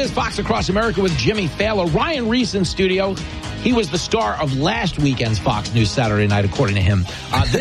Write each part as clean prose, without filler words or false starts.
is Fox Across America with Jimmy Fallon. Ryan Reese in studio. He was the star of last weekend's Fox News Saturday Night, according to him.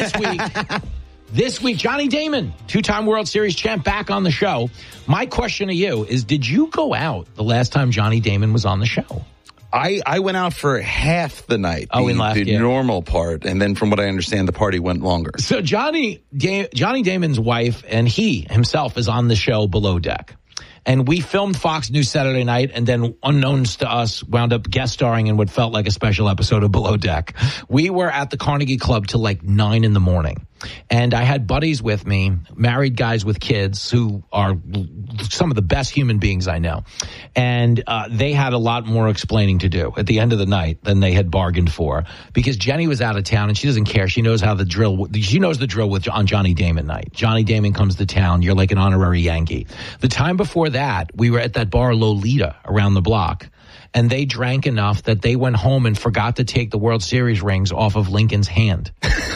This week, Johnny Damon, two-time World Series champ, back on the show. My question to you is, did you go out the last time Johnny Damon was on the show? I went out for half the night, the normal part, and then from what I understand, the party went longer. So Johnny Damon's wife and he himself is on the show Below Deck. And we filmed Fox News Saturday Night, and then unknowns to us, wound up guest starring in what felt like a special episode of Below Deck. We were at the Carnegie Club till like 9 in the morning. And I had buddies with me, married guys with kids who are some of the best human beings I know. And they had a lot more explaining to do at the end of the night than they had bargained for, because Jenny was out of town and she doesn't care. She knows the drill on Johnny Damon night. Johnny Damon comes to town. You're like an honorary Yankee. The time before that, we were at that bar Lolita around the block. And they drank enough that they went home and forgot to take the World Series rings off of Lincoln's hand.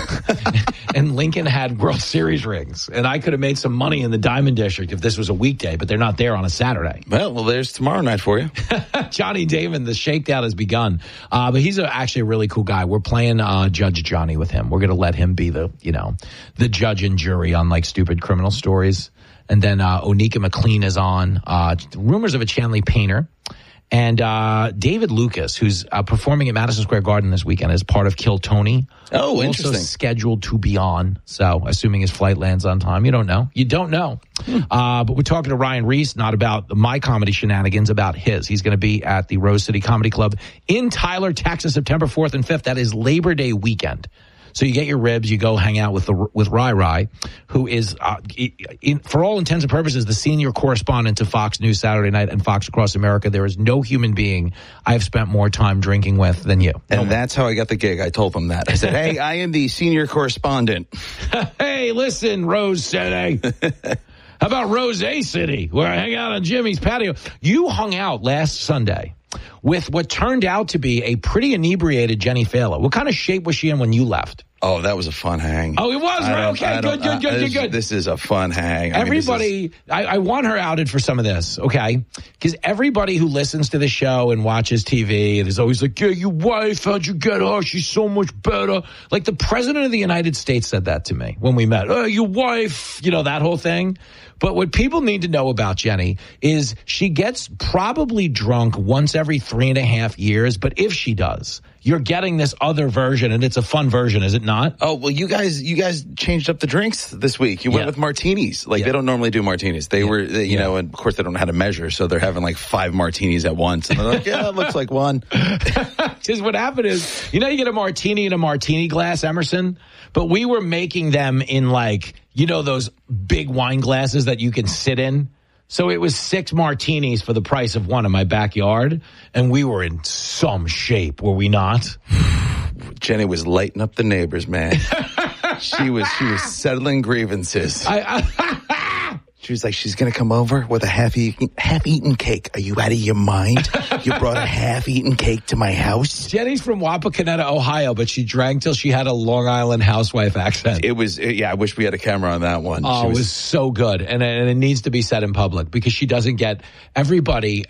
And Lincoln had World Series rings. And I could have made some money in the Diamond District if this was a weekday, but they're not there on a Saturday. Well, there's tomorrow night for you. Johnny Damon, the shakedown has begun. But he's actually a really cool guy. We're playing Judge Johnny with him. We're going to let him be the judge and jury on like stupid criminal stories. And then Onika McLean is on. Rumors of a Chanley Painter. And David Lucas, who's performing at Madison Square Garden this weekend as part of Kill Tony. Oh, interesting. Also scheduled to be on. So assuming his flight lands on time. You don't know. But we're talking to Ryan Reese, not about my comedy shenanigans, about his. He's going to be at the Rose City Comedy Club in Tyler, Texas, September 4th and 5th. That is Labor Day weekend. So you get your ribs, you go hang out with Rai, who is, for all intents and purposes, the senior correspondent to Fox News Saturday Night and Fox Across America. There is no human being I have spent more time drinking with than you. And that's how I got the gig. I told them that. I said, hey, I am the senior correspondent. Hey, listen, Rose City. How about Rose City, where I hang out on Jimmy's patio? You hung out last Sunday with what turned out to be a pretty inebriated Jenny Fallon. What kind of shape was she in when you left? Oh, that was a fun hang. Oh, it was? Right? Okay, good. This is a fun hang. Everybody, I want her outed for some of this, okay? Because everybody who listens to the show and watches TV and is always like, yeah, your wife, how'd you get her? She's so much better. Like the President of the United States said that to me when we met. Oh, your wife, that whole thing. But what people need to know about Jenny is she gets probably drunk once every 3.5 years. But if she does, you're getting this other version, and it's a fun version, is it not? Oh, well, you guys changed up the drinks this week. You went with martinis. They don't normally do martinis. They were, and of course they don't know how to measure, so they're having like 5 martinis at once. And they're like, yeah, it looks like one. Because what happened is, you get a martini in a martini glass, Emerson, but we were making them in like, those big wine glasses that you can sit in. So it was 6 martinis for the price of one in my backyard, and we were in some shape, were we not? Jenny was lighting up the neighbors, man. She was settling grievances. She was like, she's going to come over with a half-eaten cake. Are you out of your mind? You brought a half-eaten cake to my house? Jenny's from Wapakoneta, Ohio, but she drank till she had a Long Island housewife accent. It was, I wish we had a camera on that one. Oh, it was so good. And it needs to be said in public because she doesn't get, everybody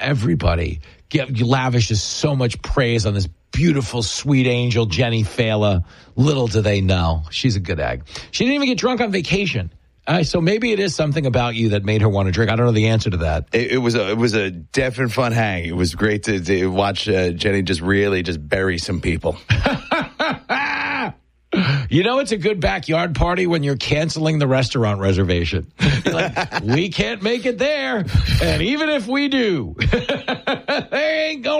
lavishes so much praise on this beautiful, sweet angel, Jenny Fallon. Little do they know. She's a good egg. She didn't even get drunk on vacation. So maybe it is something about you that made her want to drink. I don't know the answer to that. It was a definite fun hang. It was great to watch Jenny just bury some people. It's a good backyard party when you're canceling the restaurant reservation. You're like, we can't make it there. And even if we do, they ain't going